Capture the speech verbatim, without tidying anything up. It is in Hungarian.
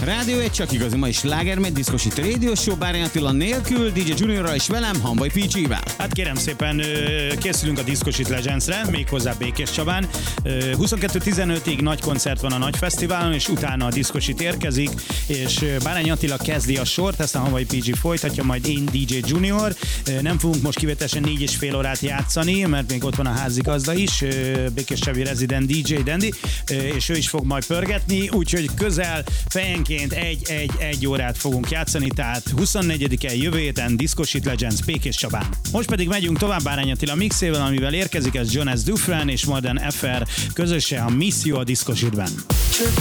Rádió egy csak igazi, ma is slágermegy, diszkosít Radio Show, Bárány Attila nélkül, dé dzsé Juniorral és velem, Hamvai pé gé-vel. Hát kérem szépen, készülünk a Discoshit Legends-re, méghozzá Békés Csabán. huszonkettő tizenötig nagy koncert van a nagy fesztiválon, és utána a Discoshit érkezik, és Bárány Attila kezdi a sort, ezt a Hamvai pé gé folytatja, majd én dé dzsé Junior. Nem fogunk most kivételesen négy és fél órát játszani, mert még ott van a házigazda is, Békés Csabi resident dé dzsé Dendi, és ő is fog majd pörgetni, úgyhogy közel fejenként egy-egy-egy órát fogunk játszani, tehát huszonnegyedikén jövő héten Discoshit Legends Békés Csabán. Most pedig megyünk tovább Bárány Attila mixével, amivel érkezik ez Jonas Dufresne és Modern ef er közösen a Miss You a Discoshitben.